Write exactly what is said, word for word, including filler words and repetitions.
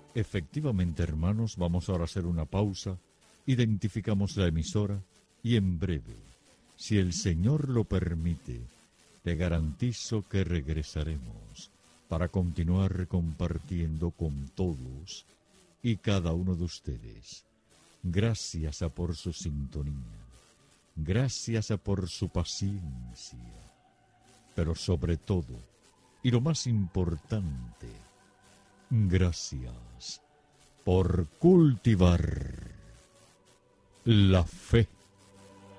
Efectivamente, hermanos, vamos ahora a hacer una pausa, identificamos la emisora y en breve, si el Señor lo permite, le garantizo que regresaremos para continuar compartiendo con todos y cada uno de ustedes. Gracias a por su sintonía, gracias a por su paciencia, pero sobre todo, y lo más importante, gracias por cultivar la fe.